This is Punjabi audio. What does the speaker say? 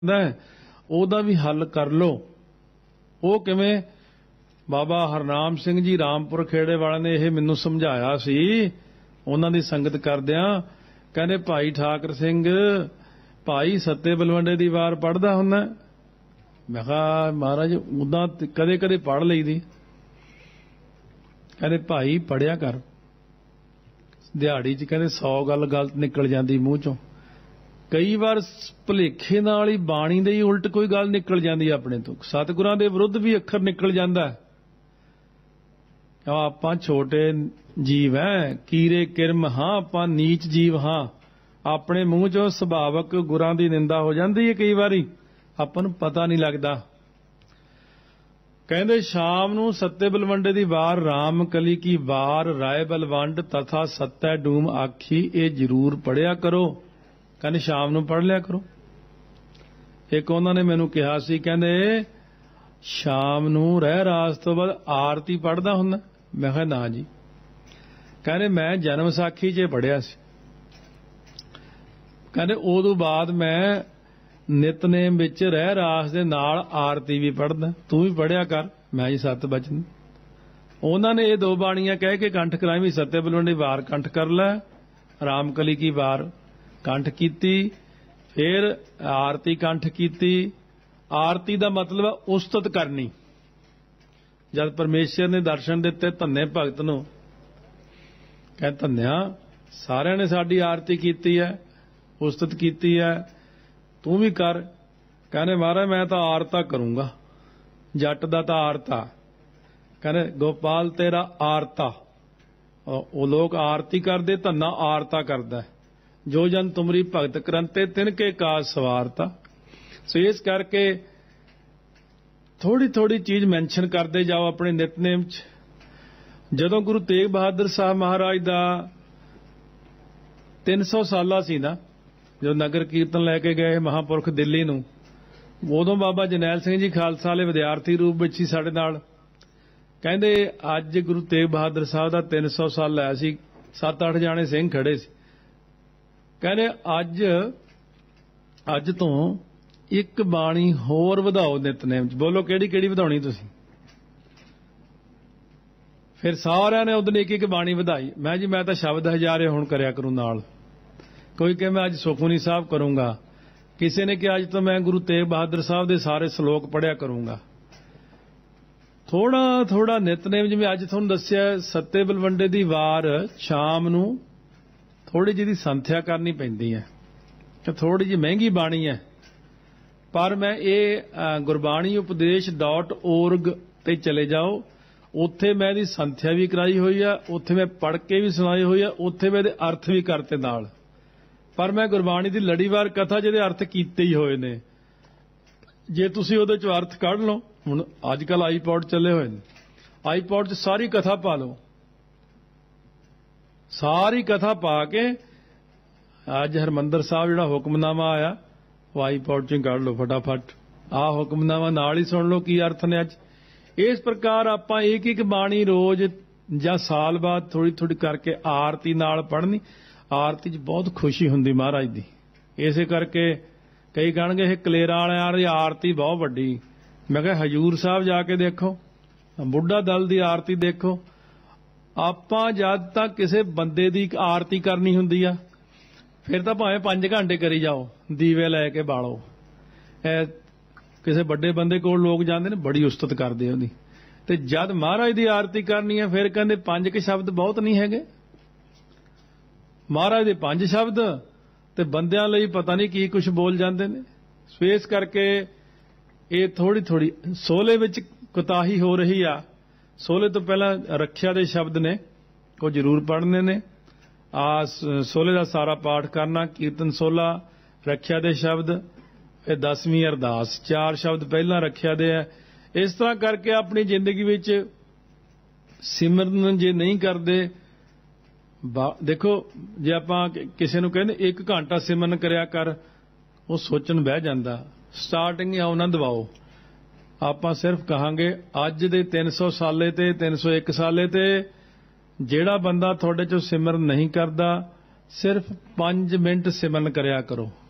ਉਹਦਾ ਵੀ ਹੱਲ ਕਰ ਲਓ। ਉਹ ਕਿਵੇਂ? ਬਾਬਾ ਹਰਨਾਮ ਸਿੰਘ ਜੀ ਰਾਮਪੁਰ ਖੇੜੇ ਵਾਲਿਆਂ ਨੇ ਇਹ ਮੈਨੂੰ ਸਮਝਾਇਆ ਸੀ, ਉਹਨਾਂ ਦੀ ਸੰਗਤ ਕਰਦਿਆਂ। ਕਹਿੰਦੇ ਭਾਈ ਠਾਕਰ ਸਿੰਘ, ਭਾਈ ਸੱਤੇ ਬਲਵੰਡੇ ਦੀ ਵਾਰ ਪੜ੍ਹਦਾ ਹੁੰਦਾ? ਮੈਂ ਕਿਹਾ ਮਹਾਰਾਜ ਉਦਾਂ ਕਦੇ ਕਦੇ ਪੜ੍ਹ ਲਈਦੀ। ਕਹਿੰਦੇ ਭਾਈ ਪੜ੍ਹਿਆ ਕਰ, ਦਿਹਾੜੀ 'ਚ ਕਹਿੰਦੇ 100 ਗੱਲ ਗਲਤ ਨਿਕਲ ਜਾਂਦੀ ਮੂੰਹ 'ਚੋਂ। ਕਈ ਵਾਰ ਭੁਲੇਖੇ ਨਾਲ ਹੀ ਬਾਣੀ ਦੇ ਹੀ ਉਲਟ ਕੋਈ ਗੱਲ ਨਿਕਲ ਜਾਂਦੀ ਆਪਣੇ ਤੋਂ। ਸਤਿਗੁਰਾਂ ਦੇ ਵਿਰੁੱਧ ਵੀ ਅੱਖਰ ਨਿਕਲ ਜਾਂਦਾ। ਆਪਾਂ ਛੋਟੇ ਜੀਵ ਹੈ, ਕੀਰੇ ਕਿਰਮ ਹਾਂ, ਆਪਾਂ ਨੀਚ ਜੀਵ ਹਾਂ। ਆਪਣੇ ਮੂੰਹ 'ਚੋਂ ਸੁਭਾਵਕ ਗੁਰਾਂ ਦੀ ਨਿੰਦਾ ਹੋ ਜਾਂਦੀ ਹੈ ਕਈ ਵਾਰੀ, ਆਪਾਂ ਨੂੰ ਪਤਾ ਨਹੀਂ ਲੱਗਦਾ। ਕਹਿੰਦੇ ਸ਼ਾਮ ਨੂੰ ਸੱਤੇ ਬਲਵੰਡੇ ਦੀ ਵਾਰ, ਰਾਮ ਕਲੀ ਕੀ ਵਾਰ, ਰਾਏ ਬਲਵੰਡ ਤਥਾ ਸੱਤੈ ਡੂਮ ਆਖੀ, ਇਹ ਜ਼ਰੂਰ ਪੜ੍ਹਿਆ ਕਰੋ। ਕਹਿੰਦੇ ਸ਼ਾਮ ਨੂੰ ਪੜ੍ਹ ਲਿਆ ਕਰੋ। ਇੱਕ ਉਹਨਾਂ ਨੇ ਮੈਨੂੰ ਕਿਹਾ ਸੀ, ਕਹਿੰਦੇ ਸ਼ਾਮ ਨੂੰ ਰਹਿ ਰਾਸ ਤੋਂ ਬਾਅਦ ਆਰਤੀ ਪੜ੍ਹਦਾ ਹੁੰਦਾ? ਮੈਂ ਕਿਹਾ ਨਾ ਜੀ। ਕਹਿੰਦੇ ਮੈਂ ਜਨਮ ਸਾਖੀ 'ਚ ਪੜ੍ਹਿਆ ਸੀ। ਕਹਿੰਦੇ ਉਦੋਂ ਬਾਅਦ ਮੈਂ ਨਿਤਨੇਮ ਵਿੱਚ ਰਹਿ ਰਾਸ ਦੇ ਨਾਲ ਆਰਤੀ ਵੀ ਪੜ੍ਹਦਾ, ਤੂੰ ਵੀ ਪੜ੍ਹਿਆ ਕਰ। ਮੈਂ ਜੀ 7 ਬਚਨ। ਉਹਨਾਂ ਨੇ ਇਹ 2 ਬਾਣੀਆਂ ਕਹਿ ਕੇ ਕੰਠ ਕਰਾਈ ਵੀ ਸੱਤੇ ਬਲਵੰਡੀ ਵਾਰ ਕੰਠ ਕਰ ਲੈ, ਰਾਮ ਕਲੀ ਕੀ ਵਾਰ ਕੰਠ ਕੀਤੀ, ਫਿਰ ਆਰਤੀ ਕੰਠ ਕੀਤੀ। ਆਰਤੀ ਦਾ ਮਤਲਬ ਹੈ ਉਸਤਤ ਕਰਨੀ। ਜਦ ਪਰਮੇਸ਼ਰ ਨੇ ਦਰਸ਼ਨ ਦਿੱਤੇ ਧੰਨੇ ਭਗਤ ਨੂੰ, ਕਹਿੰਦੇ ਧੰਨਿਆ ਸਾਰਿਆਂ ਨੇ ਸਾਡੀ ਆਰਤੀ ਕੀਤੀ ਹੈ, ਉਸਤਤ ਕੀਤੀ ਹੈ, ਤੂੰ ਵੀ ਕਰ। ਕਹਿੰਦੇ ਮਹਾਰਾਜ ਮੈਂ ਤਾਂ ਆਰਤਾ ਕਰੂੰਗਾ, ਜੱਟ ਦਾ ਤਾਂ ਆਰਤਾ। ਕਹਿੰਦੇ ਗੋਪਾਲ ਤੇਰਾ ਆਰਤਾ। ਉਹ ਲੋਕ ਆਰਤੀ ਕਰਦੇ, ਧੰਨਾ ਆਰਤਾ ਕਰਦਾ। ਜੋ ਜਨ ਤੁਮਰੀ ਭਗਤ ਕਰੰਤੇ ਤਿਨਕੇ ਕਾਜ ਸਵਾਰਤਾ। ਸੋ ਇਸ ਕਰਕੇ ਥੋੜੀ ਥੋੜੀ ਚੀਜ਼ ਮੈਂਸ਼ਨ ਕਰਦੇ ਜਾਓ ਆਪਣੇ ਨਿਤਨੇਮ 'ਚ। ਜਦੋਂ ਗੁਰੂ ਤੇਗ ਬਹਾਦਰ ਸਾਹਿਬ ਮਹਾਰਾਜ ਦਾ 300 ਸਾਲਾ ਸੀ ਨਾ, ਜਦੋਂ ਨਗਰ ਕੀਰਤਨ ਲੈ ਕੇ ਗਏ ਮਹਾਂਪੁਰਖ ਦਿੱਲੀ ਨੂੰ, ਉਦੋਂ ਬਾਬਾ ਜਰਨੈਲ ਸਿੰਘ ਜੀ ਖਾਲਸਾ ਵਾਲੇ ਵਿਦਿਆਰਥੀ ਰੂਪ ਵਿੱਚ ਸੀ ਸਾਡੇ ਨਾਲ। ਕਹਿੰਦੇ ਅੱਜ ਗੁਰੂ ਤੇਗ ਬਹਾਦਰ ਸਾਹਿਬ ਦਾ 300 ਸਾਲ ਆਇਆ ਸੀ, 7-8 ਜਾਣੇ ਸਿੰਘ ਖੜੇ ਸੀ। ਕਹਿੰਦੇ ਅੱਜ ਤੋਂ ਇੱਕ ਬਾਣੀ ਹੋਰ ਵਧਾਓ ਨਿਤਨੇਮ 'ਚ। ਬੋਲੋ ਕਿਹੜੀ ਕਿਹੜੀ ਵਧਾਉਣੀ ਤੁਸੀਂ? ਫਿਰ ਸਾਰਿਆਂ ਨੇ ਉਦੋਂ ਇੱਕ ਬਾਣੀ ਵਧਾਈ। ਮੈਂ ਤਾਂ ਸ਼ਬਦ ਹਜ਼ਾਰੇ ਹੁਣ ਕਰਿਆ ਕਰੂੰ ਨਾਲ। ਕੋਈ ਕਹੇ ਮੈਂ ਅੱਜ ਸੁਖਮਨੀ ਸਾਹਿਬ ਕਰੂੰਗਾ, ਕਿਸੇ ਨੇ ਕਿਹਾ ਅੱਜ ਤੋਂ ਮੈਂ ਗੁਰੂ ਤੇਗ ਬਹਾਦਰ ਸਾਹਿਬ ਦੇ ਸਾਰੇ ਸ਼ਲੋਕ ਪੜ੍ਹਿਆ ਕਰੂੰਗਾ। ਥੋੜਾ ਥੋੜਾ ਨਿਤਨੇਮ, ਜਿਵੇਂ ਅੱਜ ਤੁਹਾਨੂੰ ਦੱਸਿਆ ਸੱਤੇ ਬਲਵੰਡੇ ਦੀ ਵਾਰ ਸ਼ਾਮ ਨੂੰ ਥੋੜੀ ਜਿਹੀ ਸੰਥਿਆ ਕਰਨੀ ਪੈਂਦੀ ਹੈ, ਕਿ ਥੋੜੀ ਜਿਹੀ ਮਹਿੰਗੀ ਬਾਣੀ ਹੈ। ਪਰ ਮੈਂ ਇਹ gurbaniupadesh.org ਤੇ ਚਲੇ ਜਾਓ, ਉੱਥੇ ਮੈਂ ਇਹਦੀ ਸੰਥਿਆ ਵੀ ਕਰਾਈ ਹੋਈ ਆ, ਉੱਥੇ ਮੈਂ ਪੜ੍ਹ ਕੇ ਵੀ ਸੁਣਾਈ ਹੋਈ ਆ, ਉੱਥੇ ਮੈਂ ਇਹਦੇ ਅਰਥ ਵੀ ਕਰਤੇ ਨਾਲ। ਪਰ ਮੈਂ ਗੁਰਬਾਣੀ ਦੀ ਲੜੀਵਾਰ ਕਥਾ ਜਿਹਦੇ ਅਰਥ ਕੀਤੇ ਹੀ ਹੋਏ ਨੇ। ਜੇ ਤੁਸੀਂ ਉਹਦੇ 'ਚੋਂ ਅਰਥ ਕੱਢ ਲਓ, ਹੁਣ ਅੱਜ ਕੱਲ੍ਹ ਆਈਪੌਡ ਚੱਲੇ ਹੋਏ ਨੇ, ਆਈਪੌਡ 'ਚ ਸਾਰੀ ਕਥਾ ਪਾ ਲਓ, ਸਾਰੀ ਕਥਾ ਪਾ ਕੇ ਅੱਜ ਹਰਿਮੰਦਰ ਸਾਹਿਬ ਜਿਹੜਾ ਹੁਕਮਨਾਮਾ ਆਇਆ ਉਹ ਆਈਪੌਡ 'ਚੋਂ ਕੱਢ ਲਓ ਫਟਾਫਟ। ਆਹ ਹੁਕਮਨਾਮਾ ਨਾਲ ਹੀ ਸੁਣ ਲਓ ਕੀ ਅਰਥ ਨੇ ਅੱਜ। ਇਸ ਪ੍ਰਕਾਰ ਆਪਾਂ ਇੱਕ ਇੱਕ ਬਾਣੀ ਰੋਜ਼ ਜਾਂ ਸਾਲ ਬਾਅਦ ਥੋੜੀ ਥੋੜੀ ਕਰਕੇ ਆਰਤੀ ਨਾਲ ਪੜ੍ਹਨੀ। ਆਰਤੀ 'ਚ ਬਹੁਤ ਖੁਸ਼ੀ ਹੁੰਦੀ ਮਹਾਰਾਜ ਦੀ। ਇਸੇ ਕਰਕੇ ਕਈ ਕਹਿਣਗੇ ਇਹ ਕਲੇਰਾਂ ਵਾਲਿਆਂ ਦੀ ਆਰਤੀ ਬਹੁਤ ਵੱਡੀ। ਮੈਂ ਕਿਹਾ ਹਜੂਰ ਸਾਹਿਬ ਜਾ ਕੇ ਦੇਖੋ, ਬੁੱਢਾ ਦਲ ਦੀ ਆਰਤੀ ਦੇਖੋ। ਆਪਾਂ ਜਦ ਤੱਕ ਕਿਸੇ ਬੰਦੇ ਦੀ ਆਰਤੀ ਕਰਨੀ ਹੁੰਦੀ ਆ, ਫਿਰ ਤਾਂ ਭਾਵੇਂ 5 ਘੰਟੇ ਕਰੀ ਜਾਓ, ਦੀਵੇ ਲੈ ਕੇ ਬਾਲੋ। ਕਿਸੇ ਵੱਡੇ ਬੰਦੇ ਕੋਲ ਲੋਕ ਜਾਂਦੇ ਨੇ, ਬੜੀ ਉਸਤਤ ਕਰਦੇ ਉਹਦੀ। ਤੇ ਜਦ ਮਹਾਰਾਜ ਦੀ ਆਰਤੀ ਕਰਨੀ ਹੈ, ਫਿਰ ਕਹਿੰਦੇ 5 ਸ਼ਬਦ ਬਹੁਤ ਨਹੀਂ ਹੈਗੇ। ਮਹਾਰਾਜ ਦੇ 5 ਸ਼ਬਦ ਤੇ ਬੰਦਿਆਂ ਲਈ ਪਤਾ ਨਹੀਂ ਕੀ ਕੁਝ ਬੋਲ ਜਾਂਦੇ ਨੇ। ਸੋ ਇਸ ਕਰਕੇ ਇਹ ਥੋੜੀ ਥੋੜੀ ਸੋਲੇ ਵਿੱਚ ਕੁਤਾਹੀ ਹੋ ਰਹੀ ਆ। ਸੋਲੇ ਤੋਂ ਪਹਿਲਾਂ ਰੱਖਿਆ ਦੇ ਸ਼ਬਦ ਨੇ, ਉਹ ਜ਼ਰੂਰ ਪੜ੍ਹਨੇ ਨੇ। ਸੋਲੇ ਦਾ ਸਾਰਾ ਪਾਠ ਕਰਨਾ, ਕੀਰਤਨ ਸੋਲਾ, ਰੱਖਿਆ ਦੇ ਸ਼ਬਦ, ਫਿਰ 10ਵੀਂ ਅਰਦਾਸ, 4 ਸ਼ਬਦ ਪਹਿਲਾਂ ਰੱਖਿਆ ਦੇ ਹੈ। ਇਸ ਤਰ੍ਹਾਂ ਕਰਕੇ ਆਪਣੀ ਜ਼ਿੰਦਗੀ ਵਿੱਚ ਸਿਮਰਨ ਜੇ ਨਹੀਂ ਕਰਦੇ, ਦੇਖੋ ਜੇ ਆਪਾਂ ਕਿਸੇ ਨੂੰ ਕਹਿੰਦੇ 1 ਘੰਟਾ ਸਿਮਰਨ ਕਰਿਆ ਕਰ, ਉਹ ਸੋਚਣ ਬਹਿ ਜਾਂਦਾ। ਸਟਾਰਟਿੰਗ ਜਾਂ ਉਹਨਾਂ ਦਵਾਓ। ਆਪਾਂ ਸਿਰਫ ਕਹਾਂਗੇ ਅੱਜ ਦੇ 300 ਸਾਲੇ ਤੇ 301 ਸਾਲੇ ਤੇ ਜਿਹੜਾ ਬੰਦਾ ਤੁਹਾਡੇ ਚੋਂ ਸਿਮਰਨ ਨਹੀਂ ਕਰਦਾ, ਸਿਰਫ 5 ਮਿੰਟ ਸਿਮਰਨ ਕਰਿਆ ਕਰੋ।